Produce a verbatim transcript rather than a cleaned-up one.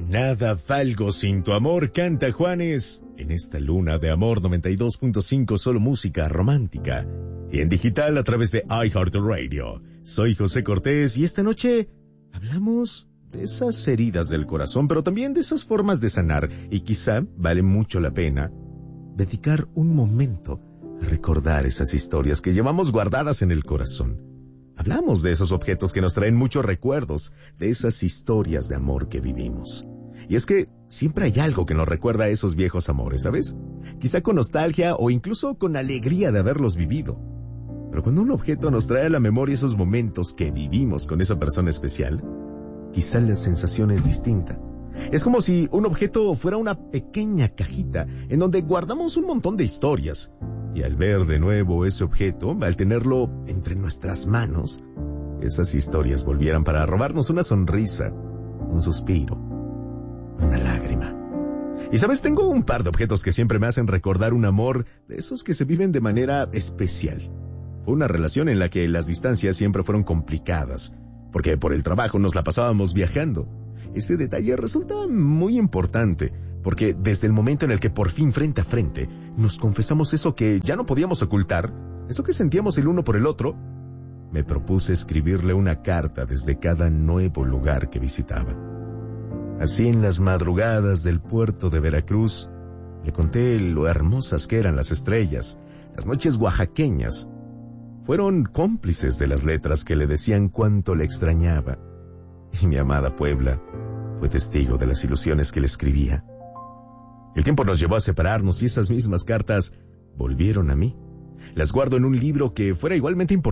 Nada valgo sin tu amor, canta Juanes. En esta luna de amor noventa y dos punto cinco, solo música romántica. Y en digital a través de iHeartRadio. Soy José Cortés y esta noche hablamos de esas heridas del corazón, pero también de esas formas de sanar. Y quizá vale mucho la pena dedicar un momento a recordar esas historias que llevamos guardadas en el corazón. Hablamos de esos objetos que nos traen muchos recuerdos, de esas historias de amor que vivimos. Y es que siempre hay algo que nos recuerda a esos viejos amores, ¿sabes? Quizá con nostalgia o incluso con alegría de haberlos vivido. Pero cuando un objeto nos trae a la memoria esos momentos que vivimos con esa persona especial, quizá la sensación es distinta. Es como si un objeto fuera una pequeña cajita en donde guardamos un montón de historias. Y al ver de nuevo ese objeto, al tenerlo entre nuestras manos, esas historias volvieran para robarnos una sonrisa, un suspiro, una lágrima. Y sabes, tengo un par de objetos que siempre me hacen recordar un amor de esos que se viven de manera especial. Fue una relación en la que las distancias siempre fueron complicadas, porque por el trabajo nos la pasábamos viajando. Ese detalle resulta muy importante, porque desde el momento en el que por fin frente a frente nos confesamos eso que ya no podíamos ocultar, eso que sentíamos el uno por el otro, me propuse escribirle una carta desde cada nuevo lugar que visitaba. Así, en las madrugadas del puerto de Veracruz, le conté lo hermosas que eran las estrellas. Las noches oaxaqueñas fueron cómplices de las letras que le decían cuánto le extrañaba. Y mi amada Puebla fue testigo de las ilusiones que le escribía. El tiempo nos llevó a separarnos y esas mismas cartas volvieron a mí. Las guardo en un libro que fuera igualmente importante